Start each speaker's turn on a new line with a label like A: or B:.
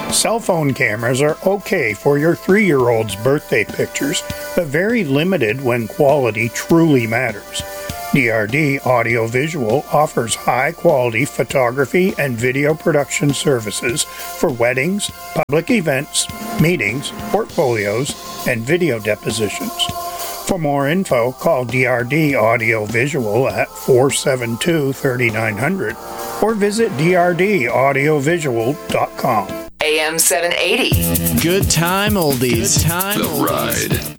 A: Cell phone cameras are okay for your 3-year-old's birthday pictures, but very limited when quality truly matters. DRD Audiovisual offers high-quality photography and video production services for weddings, public events, meetings, portfolios, and video depositions. For more info, call DRD Audiovisual at 472-3900 or visit drdaudiovisual.com.
B: AM 780.
C: Good time oldies. Good time
D: The
C: oldies.
D: Ride.